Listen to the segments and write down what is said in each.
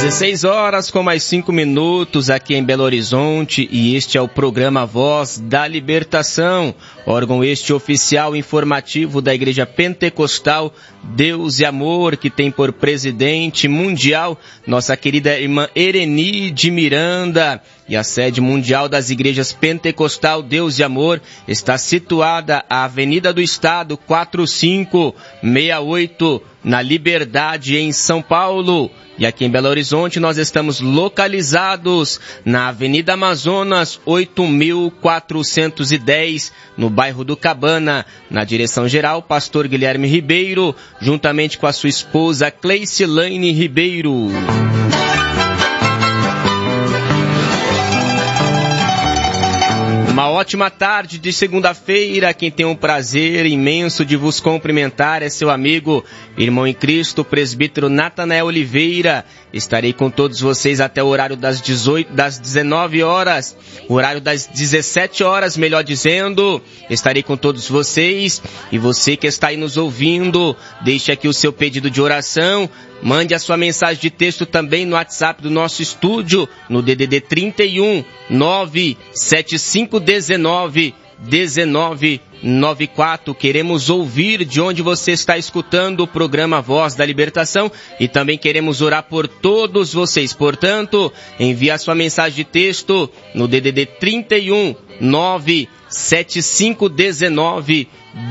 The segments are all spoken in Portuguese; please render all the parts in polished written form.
16 horas com mais 5 minutos aqui em Belo Horizonte, e este é o programa Voz da Libertação, órgão este oficial informativo da Igreja Pentecostal Deus e Amor, que tem por presidente mundial nossa querida irmã Ereni de Miranda. E a sede mundial das igrejas Pentecostal Deus e Amor está situada à Avenida do Estado 4568, na Liberdade, em São Paulo. E aqui em Belo Horizonte nós estamos localizados na Avenida Amazonas 8410, no bairro do Cabana. Na direção geral, pastor Guilherme Ribeiro, juntamente com a sua esposa Cleicilane Ribeiro. Uma ótima tarde de segunda-feira. Quem tem um prazer imenso de vos cumprimentar é seu amigo, irmão em Cristo, presbítero Natanael Oliveira. Estarei com todos vocês até o horário das 19 horas, horário das 17 horas, melhor dizendo. Estarei com todos vocês, e você que está aí nos ouvindo, deixe aqui o seu pedido de oração. Mande a sua mensagem de texto também no WhatsApp do nosso estúdio, no DDD 31 97519 1994. Queremos ouvir de onde você está escutando o programa Voz da Libertação, e também queremos orar por todos vocês. Portanto, envie a sua mensagem de texto no DDD 31 97519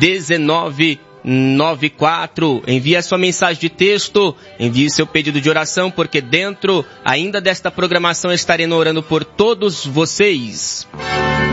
1994. Envie a sua mensagem de texto, envie seu pedido de oração, porque dentro ainda desta programação estarei orando por todos vocês.